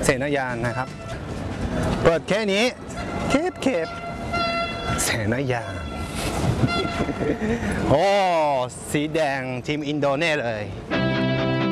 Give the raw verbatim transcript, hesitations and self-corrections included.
เสนายานนะครับเปิดแค่นี้เข็บเข็บเสนายานโอ้สีแดงทีมอินโดเน่เลย